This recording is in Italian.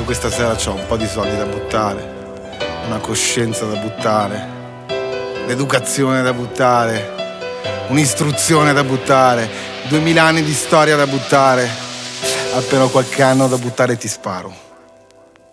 Io questa sera c'ho un po' di soldi da buttare, una coscienza da buttare, l'educazione da buttare, un'istruzione da buttare, 2000 anni di storia da buttare. Appena ho qualche anno da buttare ti sparo.